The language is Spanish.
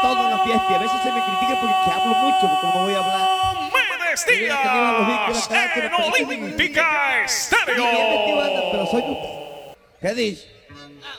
todo en la fiesta. Y a veces se me critica porque hablo mucho, porque como voy a hablar. Menes Díaz en Olímpica Y Estéreo. viene, tío, anda, pero soy un... ¿Qué dice?